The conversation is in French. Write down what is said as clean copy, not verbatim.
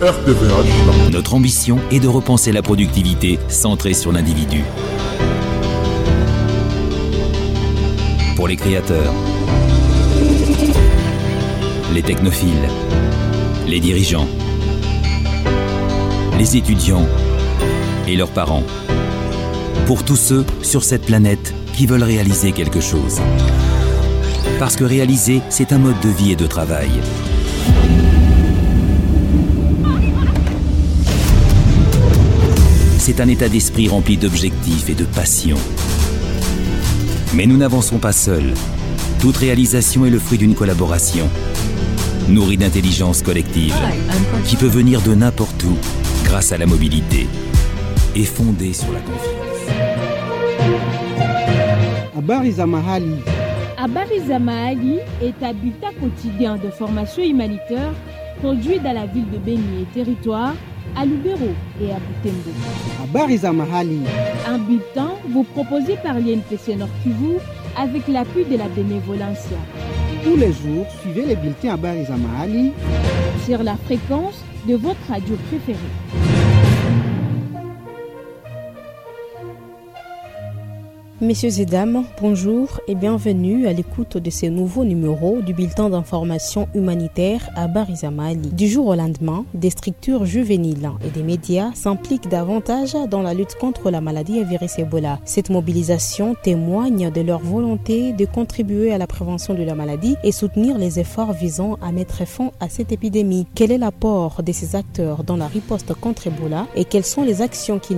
RTVH. Notre ambition est de repenser la productivité centrée sur l'individu. Pour les créateurs, les technophiles, les dirigeants, les étudiants et leurs parents. Pour tous ceux sur cette planète qui veulent réaliser quelque chose. Parce que réaliser, c'est un mode de vie et de travail. C'est un état d'esprit rempli d'objectifs et de passion. Mais nous n'avançons pas seuls. Toute réalisation est le fruit d'une collaboration, nourrie d'intelligence collective, qui peut venir de n'importe où, grâce à la mobilité, et fondée sur la confiance. Habari za mahali. Habari za mahali est un bulletin quotidien de formation humanitaire produit dans la ville de Beni et territoire, à Lubero et à Butembo. Habari za mahali. Un bulletin vous proposé par l'INPC Nord Kivu avec l'appui de la bénévolencia. Tous les jours, suivez les bulletins Habari za mahali sur la fréquence de votre radio préférée. Messieurs et dames, bonjour et bienvenue à l'écoute de ce nouveau numéro du bulletin d'information humanitaire Habari za mahali. Du jour au lendemain, des structures juvéniles et des médias s'impliquent davantage dans la lutte contre la maladie à virus Ebola. Cette mobilisation témoigne de leur volonté de contribuer à la prévention de la maladie et soutenir les efforts visant à mettre fin à cette épidémie. Quel est l'apport de ces acteurs dans la riposte contre Ebola et quelles sont les actions qui